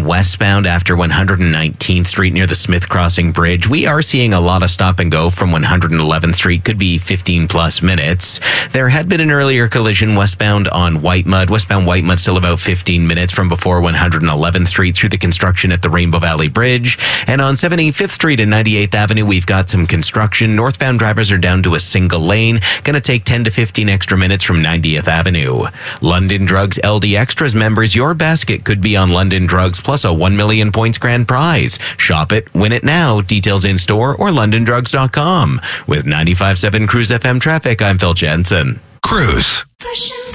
westbound after 119th Street near the Smith Crossing Bridge. We are seeing a lot of stop and go from 111th Street. Could be 15 plus minutes. There had been an earlier collision westbound on Whitemud. Westbound Whitemud still about 15 minutes from before 111th Street through the construction at the Rainbow Valley Bridge. And on 75th Street and 98th Avenue, we've got some construction. Northbound drivers are down to a single lane. Going to take 10 to 15 extra minutes from 90th Avenue. London Drugs LD Extras members, your basket could be on London Drugs plus a 1 million points grand prize. Shop it, win it now. Details in store or londondrugs.com. With 95.7 Cruise FM traffic, I'm Phil Jensen. Cruise.